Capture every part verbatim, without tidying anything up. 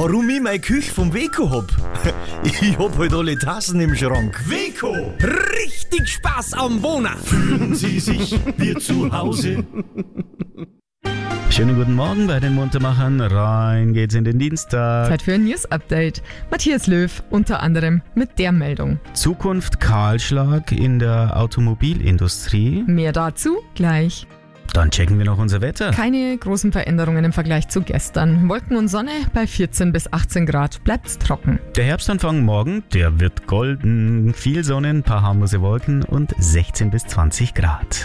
Warum ich meine Küche vom Weco hab? Ich hab halt alle Tassen im Schrank. Weco! Richtig Spaß am Wohnen! Fühlen Sie sich wie zu Hause? Schönen guten Morgen bei den Muntermachern. Rein geht's in den Dienstag. Zeit für ein News-Update. Matthias Löw unter anderem mit der Meldung. Zukunft Kahlschlag in der Automobilindustrie. Mehr dazu gleich. Dann checken wir noch unser Wetter. Keine großen Veränderungen im Vergleich zu gestern. Wolken und Sonne bei vierzehn bis achtzehn Grad. Bleibt's trocken. Der Herbstanfang morgen, der wird golden. Viel Sonne, ein paar harmlose Wolken und sechzehn bis zwanzig Grad.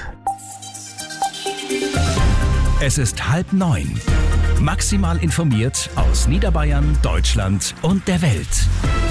Es ist halb neun. Maximal informiert aus Niederbayern, Deutschland und der Welt.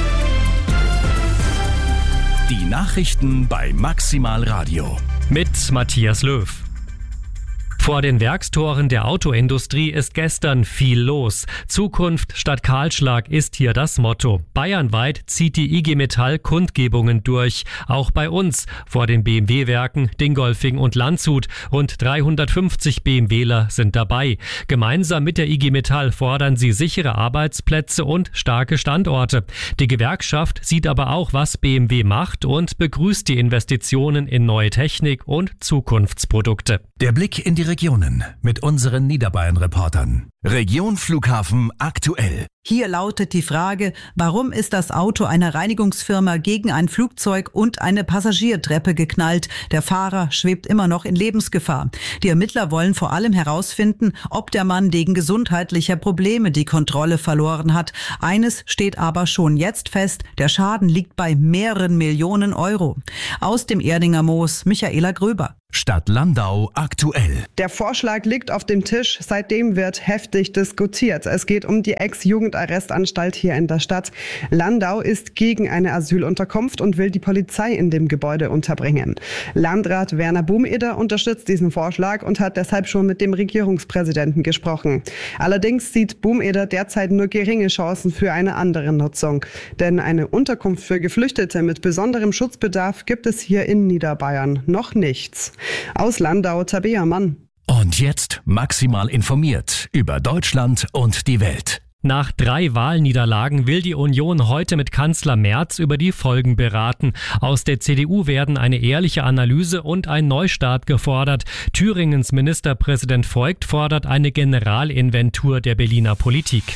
Die Nachrichten bei Maximal Radio. Mit Matthias Löw. Vor den Werkstoren der Autoindustrie ist gestern viel los. Zukunft statt Kahlschlag ist hier das Motto. Bayernweit zieht die I G Metall Kundgebungen durch. Auch bei uns vor den B M W-Werken Dingolfing und Landshut. Rund dreihundertfünfzig BMWler sind dabei. Gemeinsam mit der I G Metall fordern sie sichere Arbeitsplätze und starke Standorte. Die Gewerkschaft sieht aber auch, was B M W macht und begrüßt die Investitionen in neue Technik und Zukunftsprodukte. Der Blick in die Regionen mit unseren Niederbayern-Reportern. Region Flughafen aktuell. Hier lautet die Frage, warum ist das Auto einer Reinigungsfirma gegen ein Flugzeug und eine Passagiertreppe geknallt? Der Fahrer schwebt immer noch in Lebensgefahr. Die Ermittler wollen vor allem herausfinden, ob der Mann wegen gesundheitlicher Probleme die Kontrolle verloren hat. Eines steht aber schon jetzt fest, der Schaden liegt bei mehreren Millionen Euro. Aus dem Erdinger Moos, Michaela Gröber. Stadt Landau aktuell. Der Vorschlag liegt auf dem Tisch, seitdem wird heftig diskutiert. Es geht um die Ex-Jugendarrestanstalt hier in der Stadt. Landau ist gegen eine Asylunterkunft und will die Polizei in dem Gebäude unterbringen. Landrat Werner Bumeder unterstützt diesen Vorschlag und hat deshalb schon mit dem Regierungspräsidenten gesprochen. Allerdings sieht Bumeder derzeit nur geringe Chancen für eine andere Nutzung. Denn eine Unterkunft für Geflüchtete mit besonderem Schutzbedarf gibt es hier in Niederbayern noch nichts. Aus Landau, Tabea Mann. Und jetzt maximal informiert über Deutschland und die Welt. Nach drei Wahlniederlagen will die Union heute mit Kanzler Merz über die Folgen beraten. Aus der C D U werden eine ehrliche Analyse und ein Neustart gefordert. Thüringens Ministerpräsident Voigt fordert eine Generalinventur der Berliner Politik.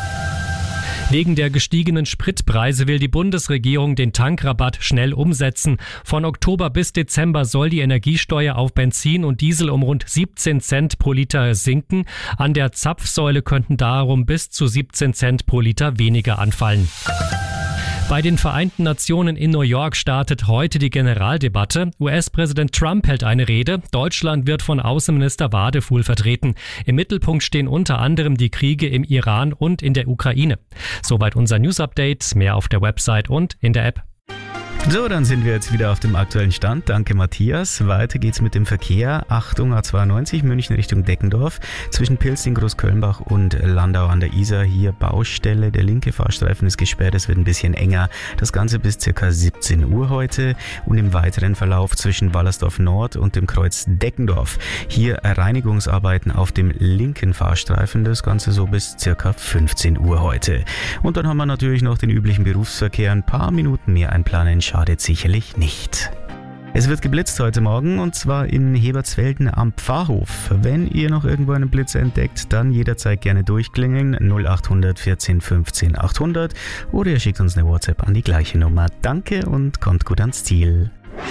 Wegen der gestiegenen Spritpreise will die Bundesregierung den Tankrabatt schnell umsetzen. Von Oktober bis Dezember soll die Energiesteuer auf Benzin und Diesel um rund siebzehn Cent pro Liter sinken. An der Zapfsäule könnten darum bis zu siebzehn Cent pro Liter weniger anfallen. Bei den Vereinten Nationen in New York startet heute die Generaldebatte. U S-Präsident Trump hält eine Rede. Deutschland wird von Außenminister Wadefuhl vertreten. Im Mittelpunkt stehen unter anderem die Kriege im Iran und in der Ukraine. Soweit unser News-Update. Mehr auf der Website und in der App. So, dann sind wir jetzt wieder auf dem aktuellen Stand. Danke, Matthias. Weiter geht's mit dem Verkehr. Achtung, A zweiundneunzig, München Richtung Deckendorf. Zwischen Pilsting, Großkölnbach und Landau an der Isar. Hier Baustelle. Der linke Fahrstreifen ist gesperrt. Es wird ein bisschen enger. Das Ganze bis ca. siebzehn Uhr heute. Und im weiteren Verlauf zwischen Wallersdorf Nord und dem Kreuz Deckendorf. Hier Reinigungsarbeiten auf dem linken Fahrstreifen. Das Ganze so bis ca. fünfzehn Uhr heute. Und dann haben wir natürlich noch den üblichen Berufsverkehr. Ein paar Minuten mehr einplanen schadet sicherlich nicht. Es wird geblitzt heute Morgen und zwar in Hebertsfelden am Pfarrhof. Wenn ihr noch irgendwo einen Blitzer entdeckt, dann jederzeit gerne durchklingeln null acht hundert vierzehn fünfzehn achthundert oder ihr schickt uns eine WhatsApp an die gleiche Nummer. Danke und kommt gut ans Ziel.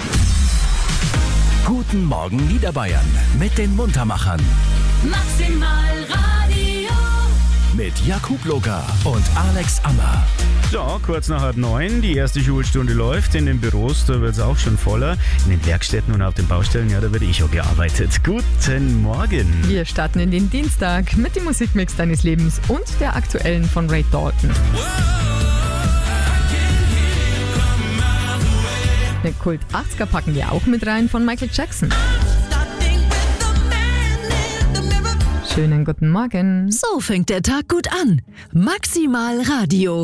Guten Morgen Niederbayern mit den Muntermachern. Maximal Radio. Mit Jakub Locker und Alex Ammer. So, kurz nach halb neun, die erste Schulstunde läuft. In den Büros, da wird es auch schon voller. In den Werkstätten und auf den Baustellen, ja, da wird eh schon gearbeitet. Guten Morgen. Wir starten in den Dienstag mit dem Musikmix deines Lebens und der aktuellen von Ray Dalton. Eine Kult achtziger packen wir auch mit rein von Michael Jackson. Schönen guten Morgen. So fängt der Tag gut an. Maximal Radio.